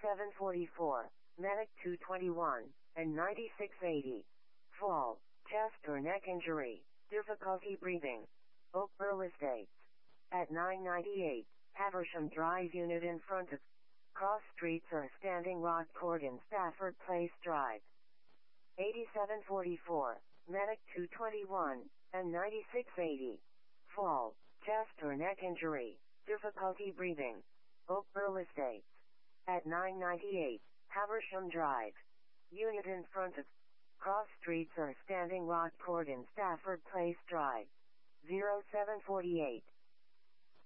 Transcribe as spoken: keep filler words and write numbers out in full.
eighty-seven forty-four, Medic two twenty-one, and ninety-six eighty. Fall, chest or neck injury, difficulty breathing. Oak Brill Estates. At nine ninety-eight, Haversham Drive unit in front of Cross Streets or Standing Rock Court in Stafford Place Drive. eighty-seven forty-four, Medic two twenty-one, and ninety-six eighty. Fall, chest or neck injury, difficulty breathing. Oak Brill Estates. At nine ninety-eight, Haversham Drive. Unit in front of Cross Streets or Standing Rock Court in Stafford Place Drive. oh seven four eight.